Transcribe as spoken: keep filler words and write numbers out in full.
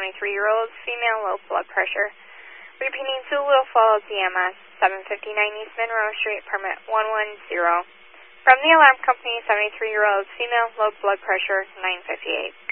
seventy-three-year-old female, low blood pressure. Repeating, Zulu Falls, E M S, seven fifty-nine East Monroe Street, permit one one zero. From the alarm company, seventy-three-year-old female, low blood pressure, nine fifty-eight.